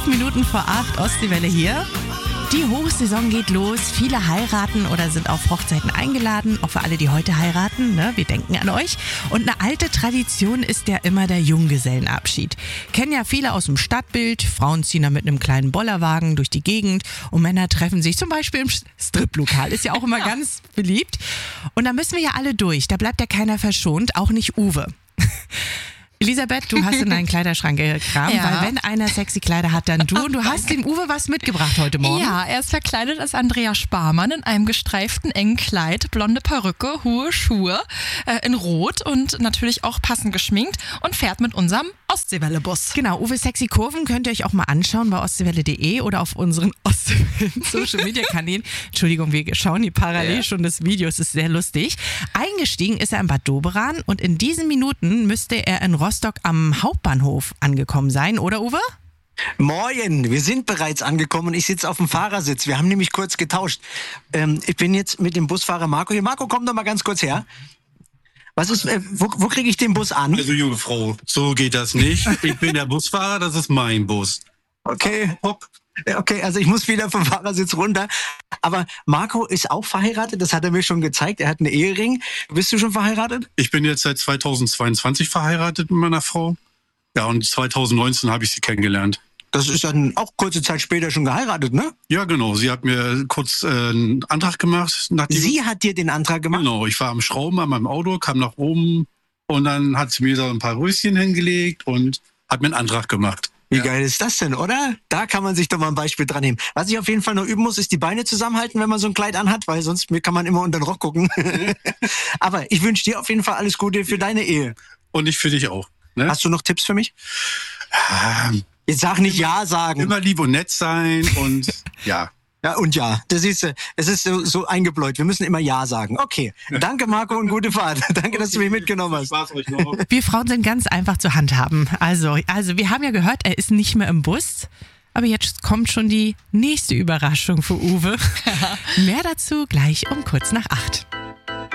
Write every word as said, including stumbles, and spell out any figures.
Fünf Minuten vor acht, Ostseewelle hier. Die Hochsaison geht los. Viele heiraten oder sind auf Hochzeiten eingeladen. Auch für alle, die heute heiraten, ne? Wir denken an euch. Und eine alte Tradition ist ja immer der Junggesellenabschied. Kennen ja viele aus dem Stadtbild. Frauen ziehen da mit einem kleinen Bollerwagen durch die Gegend und Männer treffen sich zum Beispiel im Striplokal. Ist ja auch immer ganz beliebt. Und da müssen wir ja alle durch. Da bleibt ja keiner verschont, auch nicht Uwe. Elisabeth, du hast in deinen Kleiderschrank gekramt, Ja. weil wenn einer sexy Kleider hat, dann du. Und du hast dem Uwe was mitgebracht heute Morgen. Ja, er ist verkleidet als Andrea Sparmann in einem gestreiften engen Kleid, blonde Perücke, hohe Schuhe äh, in Rot und natürlich auch passend geschminkt und fährt mit unserem Ostseewelle-Bus. Genau, Uwe Sexy Kurven könnt ihr euch auch mal anschauen bei ostseewelle punkt de oder auf unseren Ostseewellen Social Media Kanälen. Entschuldigung, wir schauen hier parallel Ja. schon das Video, es ist sehr lustig. Eingestiegen ist er in Bad Doberan und in diesen Minuten müsste er in Rostock am Hauptbahnhof angekommen sein, oder Uwe? Moin, wir sind bereits angekommen und ich sitze auf dem Fahrersitz. Wir haben nämlich kurz getauscht. Ähm, ich bin jetzt mit dem Busfahrer Marco hier. Marco, komm doch mal ganz kurz her. Was ist, äh, wo, wo kriege ich den Bus an? Also, junge Frau, so geht das nicht. Ich bin der Busfahrer, das ist mein Bus. Okay, Hopp. okay, also ich muss wieder vom Fahrersitz runter. Aber Marco ist auch verheiratet, das hat er mir schon gezeigt. Er hat einen Ehering. Bist du schon verheiratet? Ich bin jetzt seit zweitausendzweiundzwanzig verheiratet mit meiner Frau. Ja, und zweitausendneunzehn habe ich sie kennengelernt. Das ist dann auch kurze Zeit später schon geheiratet, ne? Ja, genau. Sie hat mir kurz äh, einen Antrag gemacht. Nachdem Sie hat dir den Antrag gemacht? Genau, ich war am Schrauben an meinem Auto, kam nach oben und dann hat sie mir da ein paar Röschen hingelegt und hat mir einen Antrag gemacht. Wie Ja. geil ist das denn, oder? Da kann man sich doch mal ein Beispiel dran nehmen. Was ich auf jeden Fall noch üben muss, ist die Beine zusammenhalten, wenn man so ein Kleid anhat, weil sonst kann man immer unter den Rock gucken. Aber ich wünsche dir auf jeden Fall alles Gute für deine Ehe. Und ich für dich auch. Ne? Hast du noch Tipps für mich? Ähm, Jetzt sag nicht Ja sagen. immer lieb und nett sein und ja. Ja, und ja, das siehst du, es ist so, so eingebläut. Wir müssen immer Ja sagen. Okay, danke Marco und gute Fahrt. Danke, dass du mich mitgenommen hast. Spaß euch noch. Wir Frauen sind ganz einfach zu handhaben. Also, also wir haben ja gehört, er ist nicht mehr im Bus. Aber jetzt kommt schon die nächste Überraschung für Uwe. Mehr dazu gleich um kurz nach acht.